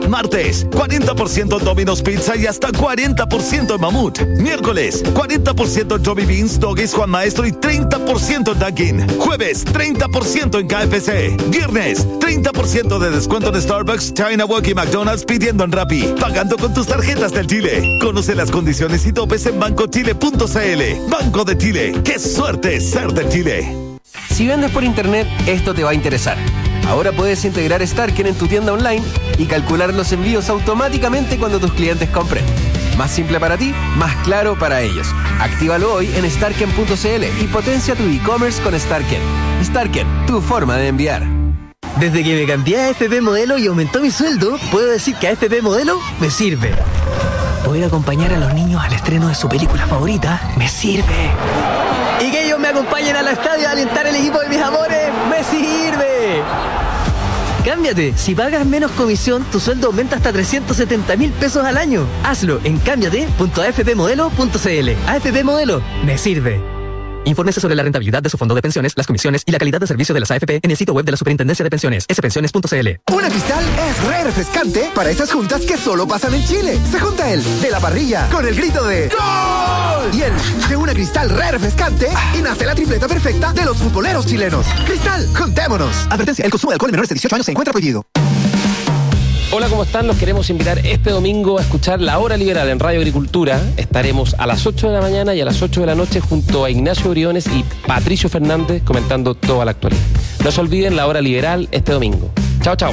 Martes, 40% en Domino's Pizza y hasta 40% en Mamut. Miércoles, 40% en Johnny Beans, Doggies, Juan Maestro y 30% en Dunkin'. Jueves, 30% en KFC. Viernes, 30% de descuento en Starbucks, China Walk y McDonald's pidiendo en Rappi. Pagando con tus tarjetas del Chile. Conoce las condiciones y topes en bancochile.cl. Banco de Chile. ¡Qué suerte ser de Chile! Si vendes por internet, esto te va a interesar. Ahora puedes integrar Starken en tu tienda online y calcular los envíos automáticamente cuando tus clientes compren. Más simple para ti, más claro para ellos. Actívalo hoy en starken.cl y potencia tu e-commerce con Starken. Starken, tu forma de enviar. Desde que me cambié a FP Modelo y aumentó mi sueldo, puedo decir que FP Modelo me sirve. Poder acompañar a los niños al estreno de su película favorita me sirve. Y que ellos me acompañen al estadio a alentar el equipo de mis amores me sirve. Cámbiate. Si pagas menos comisión, tu sueldo aumenta hasta 370.000 pesos al año. Hazlo en cámbiate.afpmodelo.cl. AFP Modelo me sirve. Infórmese sobre la rentabilidad de su fondo de pensiones, las comisiones y la calidad de servicio de las AFP en el sitio web de la Superintendencia de Pensiones, spensiones.cl. Una Cristal es re refrescante para esas juntas que solo pasan en Chile. Se junta el de la parrilla con el grito de ¡Gol! Y el de una Cristal re refrescante y nace la tripleta perfecta de los futboleros chilenos. Cristal, juntémonos. Advertencia, el consumo de alcohol en menores de 18 años se encuentra prohibido. Hola, ¿cómo están? Los queremos invitar este domingo a escuchar La Hora Liberal en Radio Agricultura. Estaremos a las 8 de la mañana y a las 8 de la noche junto a Ignacio Briones y Patricio Fernández comentando toda la actualidad. No se olviden La Hora Liberal este domingo. Chao, chao.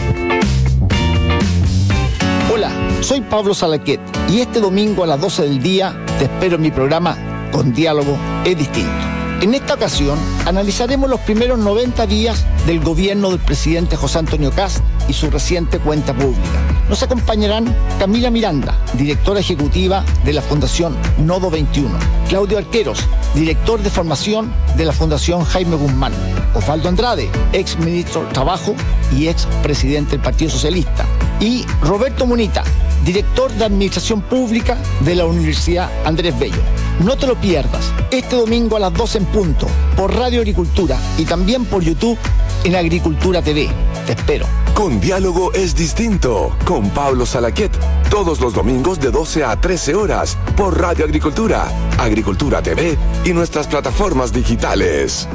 Hola, soy Pablo Salaquet y este domingo a las 12 del día te espero en mi programa Con Diálogo es Distinto. En esta ocasión analizaremos los primeros 90 días del gobierno del presidente José Antonio Kast y su reciente cuenta pública. Nos acompañarán Camila Miranda, directora ejecutiva de la Fundación Nodo 21, Claudio Arqueros, director de formación de la Fundación Jaime Guzmán, Osvaldo Andrade, ex ministro de Trabajo y ex presidente del Partido Socialista, y Roberto Munita, director de Administración Pública de la Universidad Andrés Bello. No te lo pierdas, este domingo a las 12 en punto, por Radio Agricultura y también por YouTube en Agricultura TV. Te espero. Con Diálogo es Distinto, con Pablo Salaquet, todos los domingos de 12 a 13 horas, por Radio Agricultura, Agricultura TV y nuestras plataformas digitales.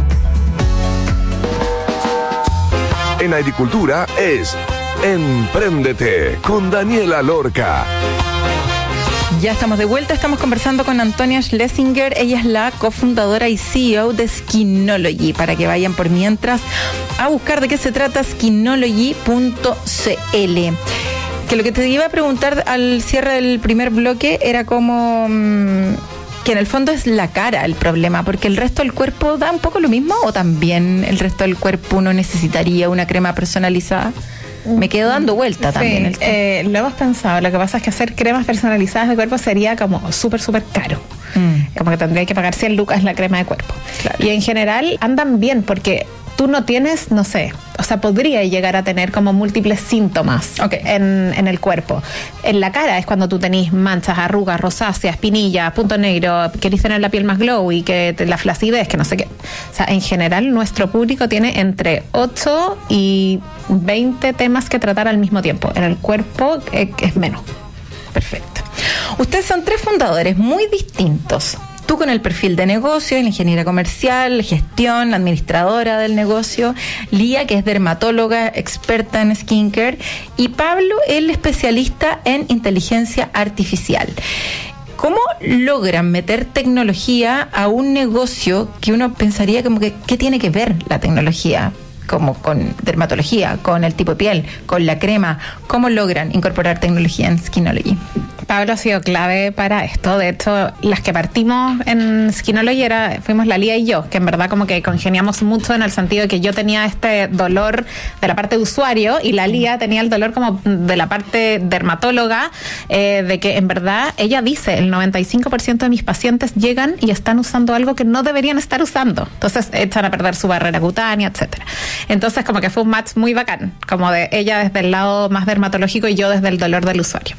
En Agricultura es Empréndete, con Daniela Lorca. Ya estamos de vuelta, estamos conversando con Antonia Schlesinger, ella es la cofundadora y CEO de Skinology, para que vayan por mientras a buscar de qué se trata skinology.cl. Que lo que te iba a preguntar al cierre del primer bloque era como que en el fondo es la cara el problema, porque el resto del cuerpo da un poco lo mismo, o también el resto del cuerpo uno necesitaría una crema personalizada. Me quedo dando vuelta también. Lo hemos pensado. Lo que pasa es que hacer cremas personalizadas de cuerpo sería como súper caro. Como que tendría que pagar 100 lucas la crema de cuerpo. Claro. Y en general andan bien porque tú no tienes, no sé, o sea, podría llegar a tener como múltiples síntomas en el cuerpo. En la cara es cuando tú tenés manchas, arrugas, rosáceas, espinillas, punto negro, querés tener la piel más glowy, que la flacidez, que no sé qué. O sea, en general nuestro público tiene entre 8 y 20 temas que tratar al mismo tiempo. En el cuerpo es menos. Perfecto. Ustedes son 3 fundadores muy distintos. Tú con el perfil de negocio, la ingeniera comercial, gestión, administradora del negocio. Lía, que es dermatóloga, experta en skincare. Y Pablo, el especialista en inteligencia artificial. ¿Cómo logran meter tecnología a un negocio que uno pensaría como que ¿qué tiene que ver la tecnología? Como con dermatología, con el tipo de piel, con la crema. ¿Cómo logran incorporar tecnología en Skinology? Pablo ha sido clave para esto. De hecho, las que partimos en Skinology fuimos la Lía y yo, que en verdad como que congeniamos mucho en el sentido de que yo tenía este dolor de la parte de usuario y la Lía tenía el dolor como de la parte dermatóloga, de que en verdad ella dice, el 95% de mis pacientes llegan y están usando algo que no deberían estar usando. Entonces echan a perder su barrera cutánea, etcétera. Entonces como que fue un match muy bacán, como de ella desde el lado más dermatológico y yo desde el dolor del usuario.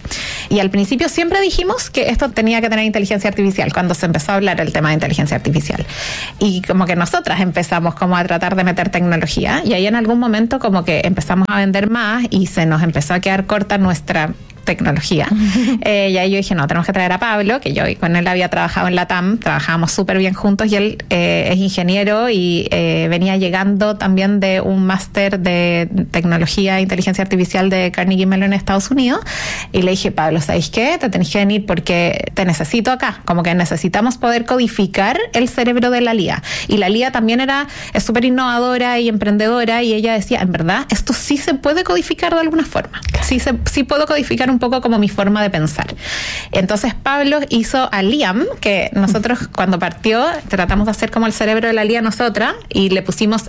Y al principio siempre dijimos que esto tenía que tener inteligencia artificial, cuando se empezó a hablar el tema de inteligencia artificial. Y como que nosotras empezamos como a tratar de meter tecnología, y ahí en algún momento como que empezamos a vender más y se nos empezó a quedar corta nuestra tecnología. Y ahí yo dije, no, tenemos que traer a Pablo, que yo con él había trabajado en la TAM, trabajábamos súper bien juntos, y él es ingeniero y venía llegando también de un máster de tecnología e inteligencia artificial de Carnegie Mellon en Estados Unidos, y le dije, Pablo, ¿sabéis qué? Te tenés que venir porque te necesito acá, como que necesitamos poder codificar el cerebro de la Lía. Y la Lía también es súper innovadora y emprendedora, y ella decía, en verdad, esto sí se puede codificar de alguna forma. Sí puedo codificar un poco como mi forma de pensar. Entonces Pablo hizo a Liam, que nosotros cuando partió tratamos de hacer como el cerebro de la Lía nosotras, y le pusimos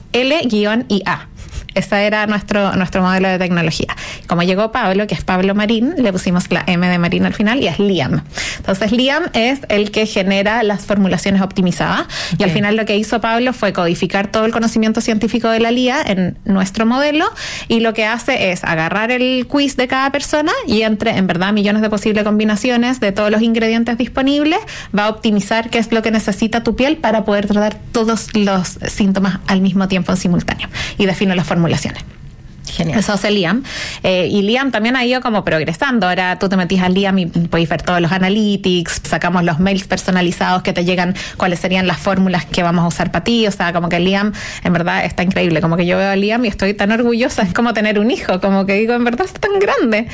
L-IA. Ese era nuestro modelo de tecnología. Como llegó Pablo, que es Pablo Marín, le pusimos la M de Marín al final, y es Liam. Entonces Liam es el que genera las formulaciones optimizadas, y al final lo que hizo Pablo fue codificar todo el conocimiento científico de la Lía en nuestro modelo, y lo que hace es agarrar el quiz de cada persona, y entre, en verdad, millones de posibles combinaciones de todos los ingredientes disponibles, va a optimizar qué es lo que necesita tu piel para poder tratar todos los síntomas al mismo tiempo en simultáneo, y define las formulaciones. Genial. Eso hace Liam. Y Liam también ha ido como progresando. Ahora tú te metís a Liam y podéis ver todos los analytics, sacamos los mails personalizados que te llegan, cuáles serían las fórmulas que vamos a usar para ti. O sea, como que Liam en verdad está increíble. Como que yo veo a Liam y estoy tan orgullosa. Es como tener un hijo, como que digo, en verdad es tan grande.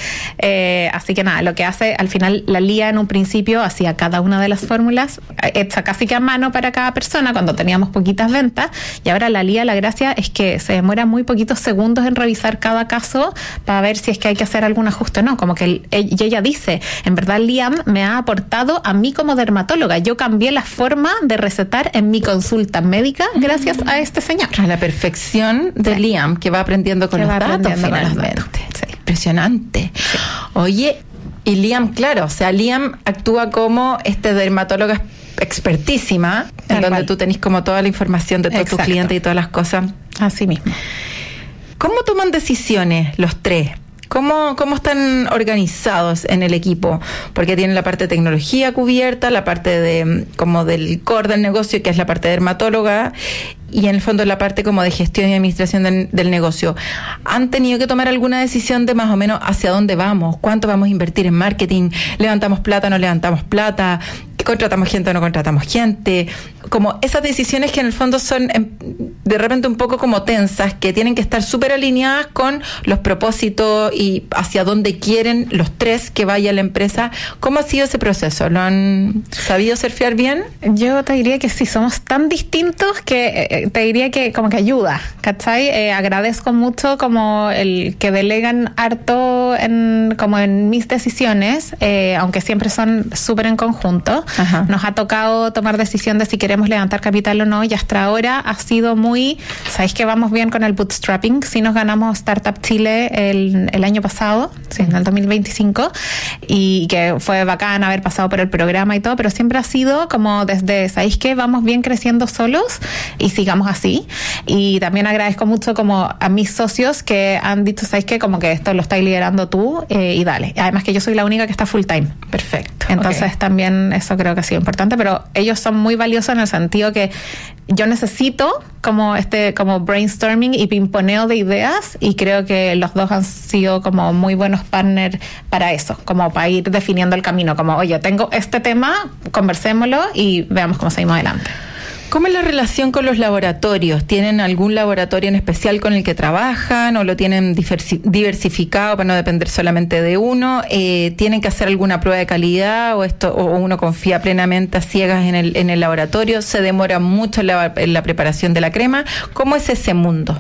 Así que nada, lo que hace al final la Lía en un principio hacía cada una de las fórmulas hecha casi que a mano para cada persona cuando teníamos poquitas ventas, y ahora la Lía, la gracia es que se demora muy poquitos segundos en revisar cada caso para ver si es que hay que hacer algún ajuste o no. Como que ella dice, en verdad Liam me ha aportado a mí como dermatóloga. Yo cambié la forma de recetar en mi consulta médica gracias a este señor. A la perfección de Liam, que va aprendiendo con los datos finalmente. Sí. Impresionante. Sí. Oye, y Liam, claro, o sea, Liam actúa como dermatóloga expertísima, en donde tú tenés como toda la información de todos tus clientes y todas las cosas. Así mismo. ¿Cómo toman decisiones los tres? ¿Cómo están organizados en el equipo? Porque tienen la parte de tecnología cubierta, la parte de como del core del negocio, que es la parte de dermatóloga, y en el fondo la parte como de gestión y administración del negocio. ¿Han tenido que tomar alguna decisión de más o menos hacia dónde vamos? ¿Cuánto vamos a invertir en marketing? ¿Levantamos plata o no levantamos plata? ¿Contratamos gente o no contratamos gente? Como esas decisiones que en el fondo son de repente un poco como tensas, que tienen que estar súper alineadas con los propósitos y hacia dónde quieren los tres que vaya la empresa. ¿Cómo ha sido ese proceso? ¿Lo han sabido surfear bien? Yo te diría que sí, somos tan distintos que te diría que como que ayuda, ¿cachai? Agradezco mucho como el que delegan harto en mis decisiones, aunque siempre son súper en conjunto. Ajá. Nos ha tocado tomar decisión de si queremos levantar capital o no, y hasta ahora ha sido muy, ¿sabéis que vamos bien con el bootstrapping? Sí, nos ganamos Startup Chile el año pasado, sí, en el 2025, y que fue bacán haber pasado por el programa y todo, pero siempre ha sido como desde, ¿sabéis que vamos bien creciendo solos y sigamos así? Y también agradezco mucho como a mis socios que han dicho, ¿sabéis qué? Como que esto lo estás liderando tú, y dale. Además que yo soy la única que está full time. Perfecto. Entonces también eso creo que ha sido importante, pero ellos son muy valiosos en el sentido que yo necesito como brainstorming y pimponeo de ideas, y creo que los dos han sido como muy buenos partners para eso, como para ir definiendo el camino, como, oye, tengo este tema, conversémoslo y veamos cómo seguimos adelante. ¿Cómo es la relación con los laboratorios? ¿Tienen algún laboratorio en especial con el que trabajan o lo tienen diversificado para no depender solamente de uno? ¿Tienen que hacer alguna prueba de calidad o uno confía plenamente a ciegas en el laboratorio? ¿Se demora mucho en la preparación de la crema? ¿Cómo es ese mundo?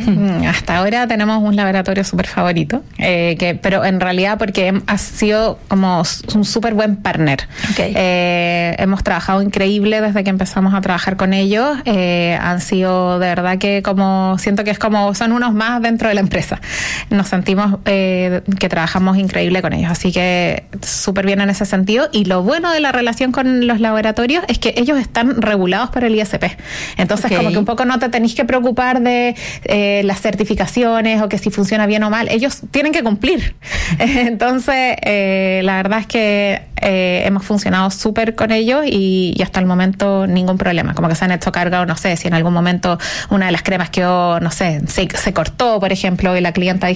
Hasta ahora tenemos un laboratorio súper favorito, pero en realidad porque ha sido como un súper buen partner. Okay. Hemos trabajado increíble desde que empezamos a trabajar con ellos. Han sido de verdad que siento que es como son unos más dentro de la empresa. Nos sentimos que trabajamos increíble con ellos, así que súper bien en ese sentido. Y lo bueno de la relación con los laboratorios es que ellos están regulados por el ISP. Entonces como que un poco no te tenés que preocupar de las certificaciones o que si funciona bien o mal, ellos tienen que cumplir. Entonces, la verdad es que hemos funcionado súper con ellos y hasta el momento ningún problema. Como que se han hecho cargo, no sé, si en algún momento una de las cremas quedó, no sé, se cortó, por ejemplo, y la clienta